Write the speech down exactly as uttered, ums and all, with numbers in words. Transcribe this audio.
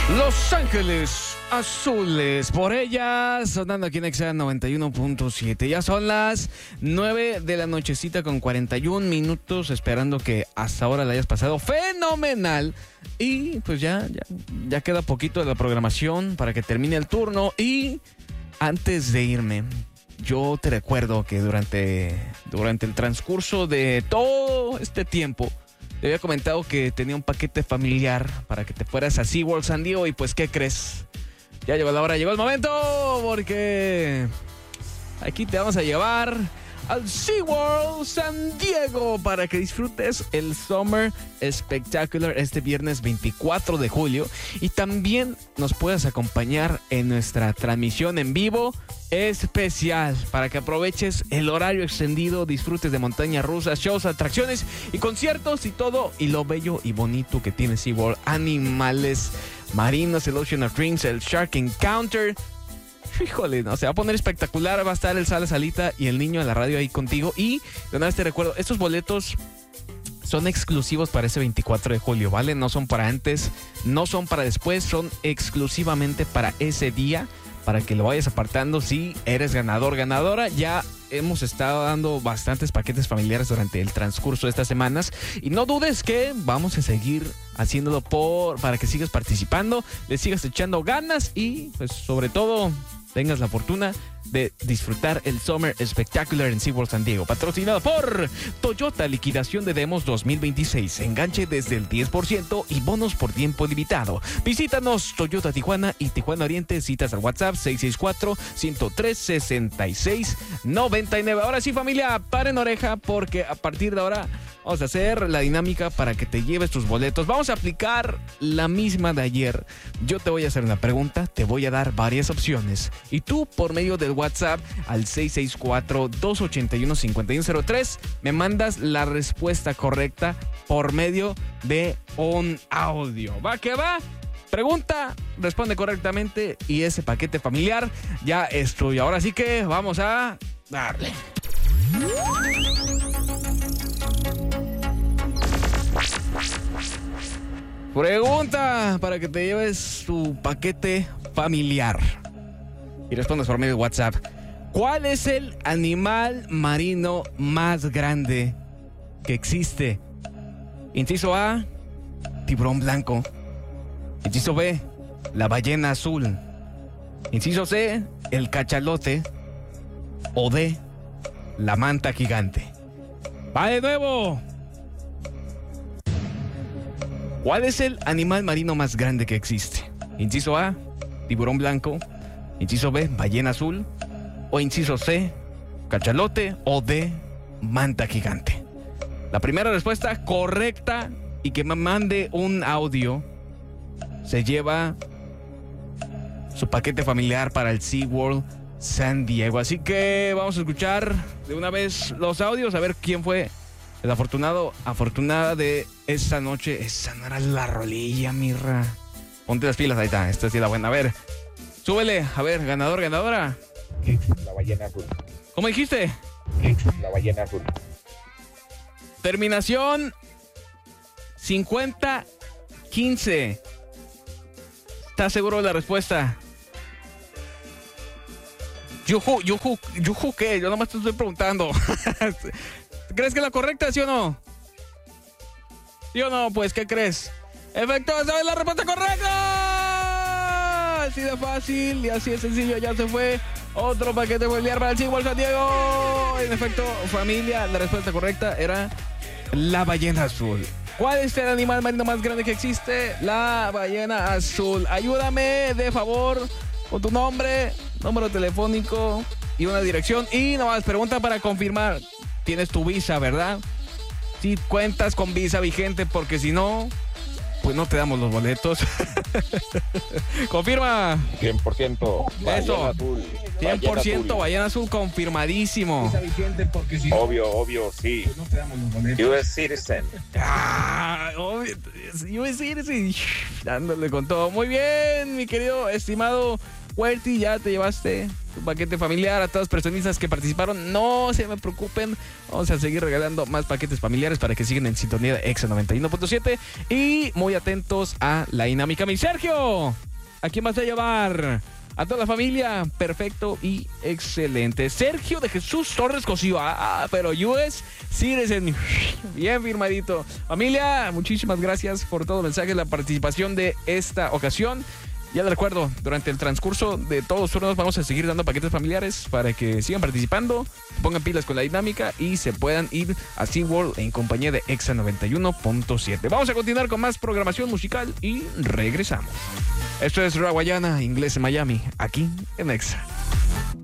Los Ángeles Azules, por ellas, sonando aquí en Exa noventa y uno punto siete. Ya son las nueve de la nochecita con cuarenta y un minutos, esperando que hasta ahora la hayas pasado fenomenal. Y pues ya, ya, ya queda poquito de la programación para que termine el turno. Y antes de irme, yo te recuerdo que durante, durante el transcurso de todo este tiempo, te había comentado que tenía un paquete familiar para que te fueras a SeaWorld San Diego. Y pues, ¿qué crees? Ya llegó la hora, llegó el momento, porque aquí te vamos a llevar al SeaWorld San Diego para que disfrutes el Summer Spectacular este viernes veinticuatro de julio. Y también nos puedas acompañar en nuestra transmisión en vivo especial para que aproveches el horario extendido, disfrutes de montañas rusas, shows, atracciones y conciertos y todo, y lo bello y bonito que tiene SeaWorld, animales marinos, el Ocean of Dreams, el Shark Encounter. Híjole, no, se va a poner espectacular. Va a estar el Sala Salita y el niño de la radio ahí contigo. Y de una vez te recuerdo, estos boletos son exclusivos para ese veinticuatro de julio, ¿vale? No son para antes, no son para después, son exclusivamente para ese día, para que lo vayas apartando si eres ganador, ganadora. Ya hemos estado dando bastantes paquetes familiares durante el transcurso de estas semanas y no dudes que vamos a seguir haciéndolo por, para que sigas participando, le sigas echando ganas y pues sobre todo tengas la fortuna de disfrutar el Summer Spectacular en SeaWorld San Diego, patrocinado por Toyota. Liquidación de demos dos mil veintiséis, enganche desde el diez por ciento y bonos por tiempo limitado. Visítanos Toyota Tijuana y Tijuana Oriente, citas al WhatsApp seis seis cuatro, uno cero tres, seis seis nueve nueve. Ahora sí, familia, paren oreja porque a partir de ahora vamos a hacer la dinámica para que te lleves tus boletos. Vamos a aplicar la misma de ayer. Yo te voy a hacer una pregunta, te voy a dar varias opciones y tú por medio del WhatsApp al seis seis cuatro, dos ocho uno, cinco uno cero tres me mandas la respuesta correcta por medio de un audio. ¿Va que va? Pregunta, responde correctamente y ese paquete familiar ya es tuyo. Ahora sí que vamos a darle. Pregunta para que te lleves tu paquete familiar y respondas por medio de WhatsApp. ¿Cuál es el animal marino más grande que existe? Inciso A, tiburón blanco. Inciso B, la ballena azul. Inciso C, el cachalote. O D, la manta gigante. Va de nuevo. ¿Cuál es el animal marino más grande que existe? Inciso A, tiburón blanco. Inciso B, ballena azul. O inciso C, cachalote. O D, manta gigante. La primera respuesta correcta y que me mande un audio se lleva su paquete familiar para el SeaWorld San Diego. Así que vamos a escuchar de una vez los audios, a ver quién fue el afortunado, afortunada de esta noche. Esa no era la rolilla, mirra. Ponte las pilas, ahí está, esta sí es la buena. A ver, súbele, a ver, ganador, ganadora. La ballena azul. ¿Cómo dijiste? La ballena azul. Terminación cincuenta quince. ¿Estás seguro de la respuesta? Yuju, yuju, yuju, ¿qué? Yo nomás te estoy preguntando. ¿Crees que es la correcta, sí o no? ¿Sí o no? Pues, ¿qué crees? Efecto, esa es la respuesta correcta. Así de fácil y así de sencillo, ya se fue otro paquete familiar para el SeaWorld San Diego. En efecto, familia, la respuesta correcta era la ballena azul. ¿Cuál es el animal marino más grande que existe? La ballena azul. Ayúdame, de favor, con tu nombre, número telefónico y una dirección. Y nomás pregunta para confirmar. Tienes tu visa, ¿verdad? Si cuentas con visa vigente, porque si no, pues no te damos los boletos. Confirma. cien por ciento. Eso. Azul. cien por ciento ballena azul confirmadísimo. Visa vigente porque si obvio, no, obvio, sí. Pues no te damos los boletos. U S Citizen. Ah, obvio, U S Citizen. Dándole con todo. Muy bien, mi querido estimado Huerti, ya te llevaste su paquete familiar. A todas las personas que participaron, no se me preocupen. Vamos a seguir regalando más paquetes familiares para que sigan en sintonía de Exa noventa y uno punto siete. Y muy atentos a la dinámica. Mi Sergio, ¿a quién vas a llevar? A toda la familia, perfecto y excelente. Sergio de Jesús Torres Cosío, ah, pero U S Citizen, bien firmadito. Familia, muchísimas gracias por todo el mensaje, la participación de esta ocasión. Ya les recuerdo, durante el transcurso de todos los turnos vamos a seguir dando paquetes familiares para que sigan participando, pongan pilas con la dinámica y se puedan ir a SeaWorld en compañía de Exa noventa y uno punto siete. Vamos a continuar con más programación musical y regresamos. Esto es Rawayana, Inglés en Miami, aquí en Exa.